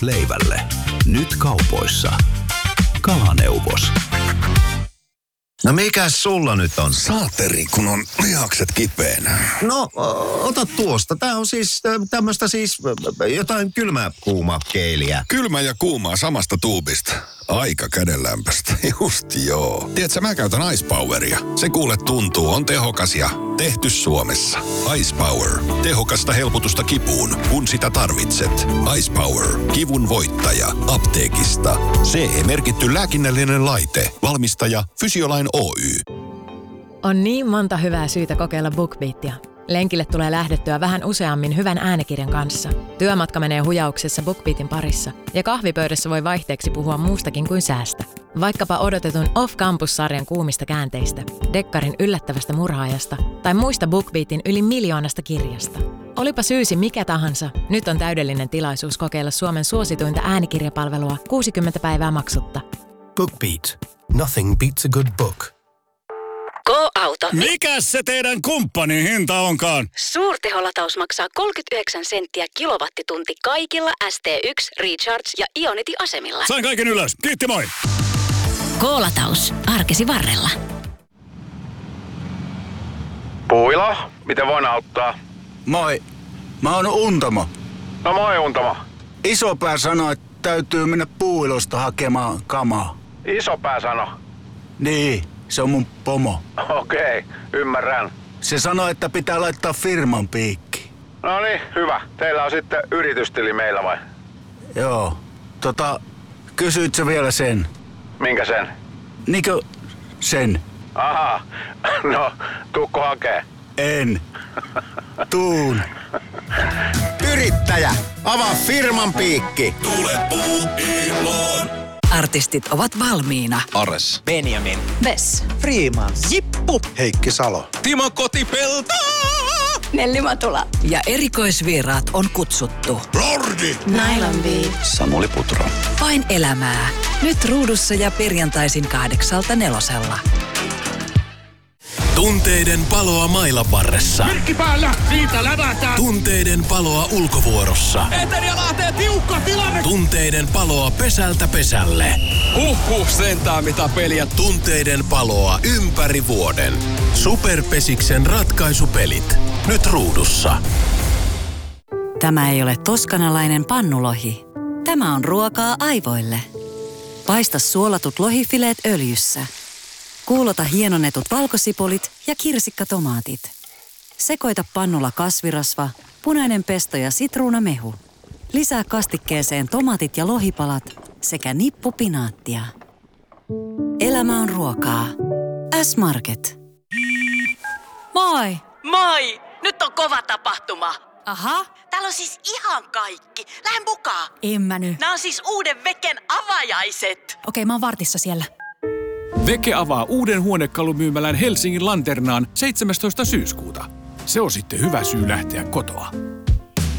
leivälle. Nyt kaupoissa. Kalaneuvos. No mikäs sulla nyt on? Saateri, kun on lihakset kipeänä. No, ota tuosta. Tää on siis tämmöstä jotain kylmä-kuuma-keeliä. Kylmä ja kuumaa samasta tuubista. Aika kädenlämpöstä. Just joo. Tiedätkö, mä käytän Ice Poweria. Se kuule tuntuu, on tehokas ja tehty Suomessa. Ice Power. Tehokasta helpotusta kipuun, kun sitä tarvitset. Ice Power. Kivun voittaja. Apteekista. CE-merkitty lääkinnällinen laite. Valmistaja Fysiolain Oy. On niin monta hyvää syytä kokeilla BookBeatia. Lenkille tulee lähdettyä vähän useammin hyvän äänikirjan kanssa. Työmatka menee hujauksessa BookBeatin parissa. Ja kahvipöydässä voi vaihteeksi puhua muustakin kuin säästä. Vaikkapa odotetun Off Campus-sarjan kuumista käänteistä, Dekkarin yllättävästä murhaajasta tai muista BookBeatin yli 1 miljoonasta kirjasta. Olipa syysi mikä tahansa, nyt on täydellinen tilaisuus kokeilla Suomen suosituinta äänikirjapalvelua 60 päivää maksutta. BookBeat. Nothing beats a good book. Go-auto. Mikäs se teidän kumppanin hinta onkaan? Suurteholataus maksaa 39 senttiä kilowattitunti kaikilla ST1, Recharge ja Ionity-asemilla. Sain kaiken ylös. Kiitti, moi! Go-lataus. Arkesi varrella. Puilo, miten voin auttaa? Moi, mä oon Untamo. No moi Untamo. Isopää sanoi, että täytyy mennä Puuilosta hakemaan kamaa. Isopää sano. Niin, se on mun pomo. Okei, ymmärrän. Se sanoi, että pitää laittaa firman piikki. No niin, hyvä. Teillä on sitten yritystili meillä vai? Joo, kysyit sä vielä sen? Minkä sen? Niinkö sen? Aha, no tuukko hakee? En. Tuun. Yrittäjä, avaa firman piikki. Tule Puuiloon. Artistit ovat valmiina. Ares. Benjamin. Vess. Freeman. Jippu. Heikki Salo. Timo Kotipelto. Nelli Matula. Ja erikoisvieraat on kutsuttu. Lordi. Nylon Bee. Samuli Putro. Vain elämää. Nyt ruudussa ja perjantaisin 8:00. Tunteiden paloa mailanvarressa. Merkki päällä, siitä lävätään. Tunteiden paloa ulkovuorossa. Etelä ja Lahteen tiukka tilanne. Tunteiden paloa pesältä pesälle. Sentään mitä peliä. Tunteiden paloa ympäri vuoden. Superpesiksen ratkaisupelit. Nyt ruudussa. Tämä ei ole toskanalainen pannulohi. Tämä on ruokaa aivoille. Paista suolatut lohifileet öljyssä. Kuulota hienonnetut valkosipulit ja kirsikkatomaatit. Sekoita pannulla kasvirasva, punainen pesto ja sitruunamehu. Lisää kastikkeeseen tomaatit ja lohipalat sekä nippu pinaattia. Elämä on ruokaa. S-Market. Moi! Moi! Nyt on kova tapahtuma. Aha. Täällä on siis ihan kaikki. Lähden mukaan. En mä nyt. Nämä on siis uuden Veken avajaiset. Okei, mä oon vartissa siellä. Veke avaa uuden huonekalumyymälän Helsingin Lanternaan 17. syyskuuta. Se on sitten hyvä syy lähteä kotoa.